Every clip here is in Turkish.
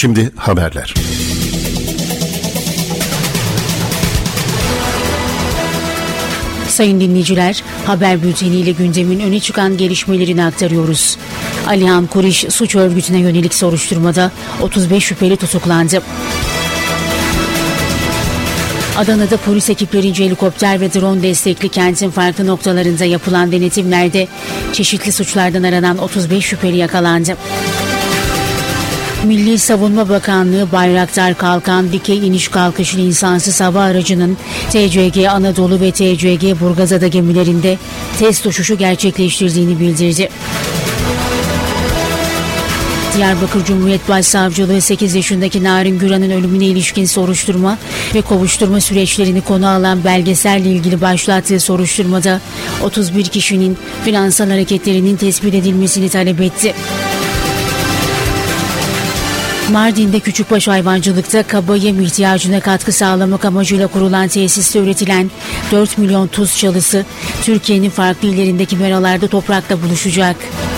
Şimdi haberler. Sayın dinleyiciler, haber bülteniyle gündemin öne çıkan gelişmelerini aktarıyoruz. Alihan Kuriş suç örgütüne yönelik soruşturmada 35 şüpheli tutuklandı. Adana'da polis ekiplerince helikopter ve drone destekli kentin farklı noktalarında yapılan denetimlerde çeşitli suçlardan aranan 35 şüpheli yakalandı. Milli Savunma Bakanlığı Bayraktar Kalkan dikey iniş kalkışlı insansız hava aracının TCG Anadolu ve TCG Burgazada gemilerinde test uçuşu gerçekleştirdiğini bildirdi. Diyarbakır Cumhuriyet Başsavcılığı 8 yaşındaki Narin Güran'ın ölümüne ilişkin soruşturma ve kovuşturma süreçlerini konu alan belgeselle ilgili başlattığı soruşturmada 31 kişinin finansal hareketlerinin tespit edilmesini talep etti. Mardin'de küçükbaş hayvancılıkta kaba yem ihtiyacına katkı sağlamak amacıyla kurulan tesiste üretilen 4 milyon tuz çalısı Türkiye'nin farklı illerindeki meralarda toprakla buluşacak.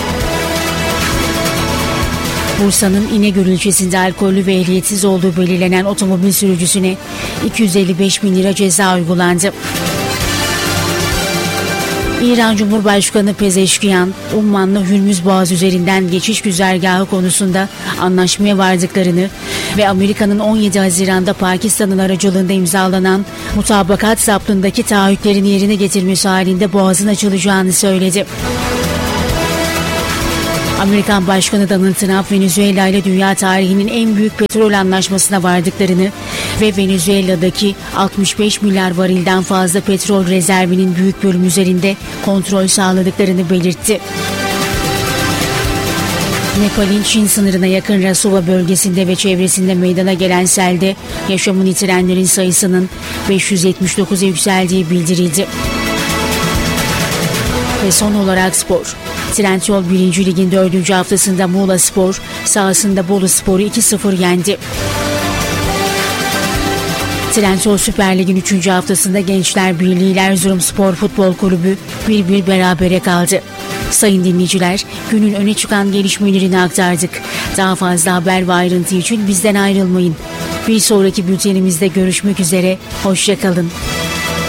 Bursa'nın İnegöl ilçesinde alkollü ve ehliyetsiz olduğu belirlenen otomobil sürücüsüne 255 bin lira ceza uygulandı. İran Cumhurbaşkanı Pezeşkiyan, Umman'la Hürmüz Boğazı üzerinden geçiş güzergahı konusunda anlaşmaya vardıklarını ve Amerika'nın 17 Haziran'da Pakistan'ın aracılığında imzalanan mutabakat zaptındaki taahhütlerin yerine getirmesi halinde boğazın açılacağını söyledi. Amerikan Başkanı Donald Trump, Venezuela ile dünya tarihinin en büyük petrol anlaşmasına vardıklarını ve Venezuela'daki 65 milyar varilden fazla petrol rezervinin büyük bölümü üzerinde kontrol sağladıklarını belirtti. Nepal'in Çin sınırına yakın Rasuva bölgesinde ve çevresinde meydana gelen selde yaşamını yitirenlerin sayısının 579'a yükseldiği bildirildi. Ve son olarak spor. Trendyol 1. Lig'in 4. haftasında Muğla Spor sahasında Bolu Spor'u 2-0 yendi. Trendyol Süper Lig'in 3. haftasında Gençler Birliği ile Erzurumspor Futbol Kulübü 1-1 berabere kaldı. Sayın dinleyiciler, günün öne çıkan gelişmelerini aktardık. Daha fazla haber ve ayrıntı için bizden ayrılmayın. Bir sonraki bültenimizde görüşmek üzere, hoşça kalın.